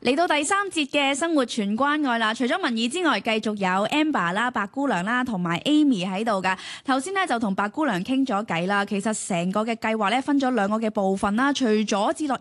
嚟到第三節嘅生活全關愛啦，除咗文怡之外，繼續有 Amber 啦、白姑娘啦同埋 Amy 喺度噶。頭先咧就同白姑娘傾咗偈啦，其實成個嘅計劃咧分咗兩個嘅部分啦，除咗置樂